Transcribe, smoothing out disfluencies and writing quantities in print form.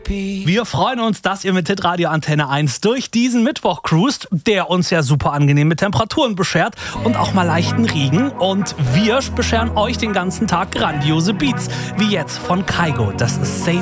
Wir freuen uns, dass ihr mit Hitradio Antenne 1 durch diesen Mittwoch cruist, der uns ja super angenehm mit Temperaturen beschert und auch mal leichten Regen. Und wir bescheren euch den ganzen Tag grandiose Beats, wie jetzt von Kygo. Das ist Say